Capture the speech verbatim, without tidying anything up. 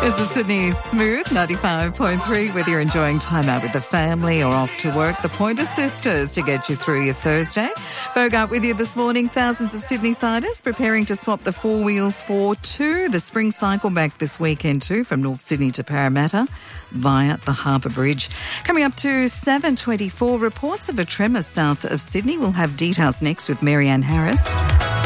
This is Sydney's Smooth ninety-five point three. Whether you're enjoying time out with the family or off to work, the Pointer Sisters to get you through your Thursday. Bogart with you this morning. Thousands of Sydney-siders preparing to swap the four wheels for two. The spring cycle back this weekend too, from North Sydney to Parramatta via the Harbour Bridge. Coming up to seven twenty-four, reports of a tremor south of Sydney. We'll have details next with Marianne Harris.